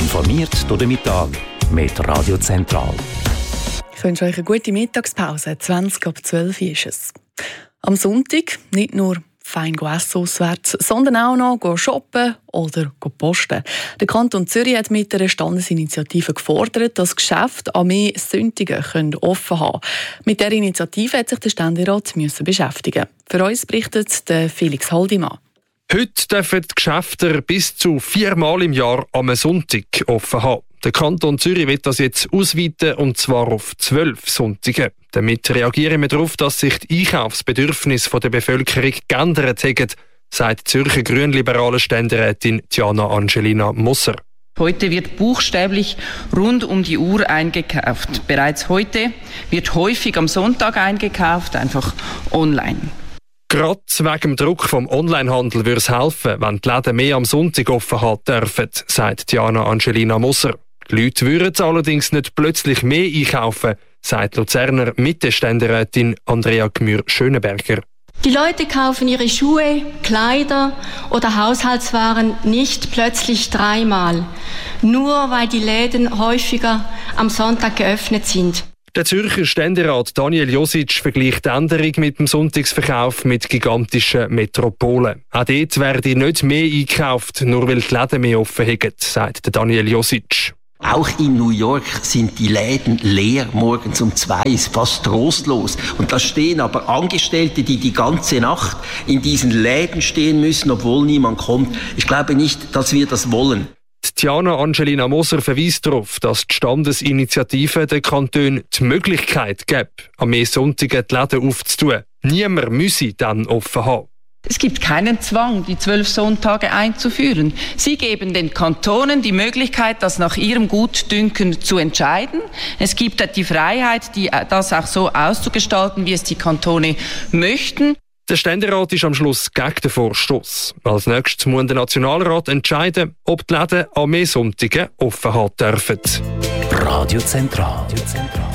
Informiert durch den Mittag mit Radio Zentral. Ich wünsche euch eine gute Mittagspause. 11:20 ist es. Am Sonntag nicht nur fein essen auswärts, sondern auch noch shoppen oder posten. Der Kanton Zürich hat mit einer Standesinitiative gefordert, dass Geschäfte an mehr Sonntagen offen haben können. Mit dieser Initiative hat sich der Ständerat beschäftigen. Für uns berichtet Felix Haldimann. Heute dürfen die Geschäfte bis zu 4-mal im Jahr am Sonntag offen haben. Der Kanton Zürich will das jetzt ausweiten, und zwar auf 12 Sonntage. Damit reagieren wir darauf, dass sich die Einkaufsbedürfnisse der Bevölkerung geändert haben, sagt die Zürcher grünliberale Ständerätin Diana Angelina Moser. Heute wird buchstäblich rund um die Uhr eingekauft. Bereits heute wird häufig am Sonntag eingekauft, einfach online. Gerade wegen dem Druck vom Onlinehandel würde es helfen, wenn die Läden mehr am Sonntag offen haben dürfen, sagt Diana Angelina Moser. Die Leute würden allerdings nicht plötzlich mehr einkaufen, sagt Luzerner Mitte-Ständerätin Andrea Gmür-Schöneberger. Die Leute kaufen ihre Schuhe, Kleider oder Haushaltswaren nicht plötzlich 3-mal, nur weil die Läden häufiger am Sonntag geöffnet sind. Der Zürcher Ständerat Daniel Josic vergleicht die Änderung mit dem Sonntagsverkauf mit gigantischen Metropolen. Auch dort werde nicht mehr eingekauft, nur weil die Läden mehr offen haben, sagt Daniel Josic. Auch in New York sind die Läden leer, morgens um 2, ist fast trostlos. Und da stehen aber Angestellte, die die ganze Nacht in diesen Läden stehen müssen, obwohl niemand kommt. Ich glaube nicht, dass wir das wollen. Diana Angelina Moser verweist darauf, dass die Standesinitiative den Kantonen die Möglichkeit gibt, an mehr Sonntagen die Läden aufzutun. Niemand müsse dann offen haben. Es gibt keinen Zwang, die 12 Sonntage einzuführen. Sie geben den Kantonen die Möglichkeit, das nach ihrem Gutdünken zu entscheiden. Es gibt die Freiheit, das auch so auszugestalten, wie es die Kantone möchten. Der Ständerat ist am Schluss gegen den Vorstoss. Als nächstes muss der Nationalrat entscheiden, ob die Läden an mehr Sonntagen offen haben dürfen. Radio Zentral.